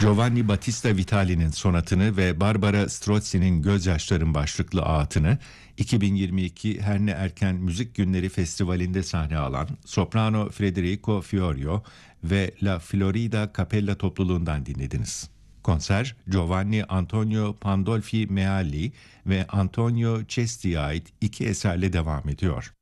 Giovanni Battista Vitali'nin sonatını ve Barbara Strozzi'nin Gözyaşlarım başlıklı ağıtını 2022 Herne Erken Müzik Günleri Festivali'nde sahne alan soprano Federico Fiorio ve La Florida Capella topluluğundan dinlediniz. Konser, Giovanni Antonio Pandolfi Mealli ve Antonio Cesti'ye ait iki eserle devam ediyor.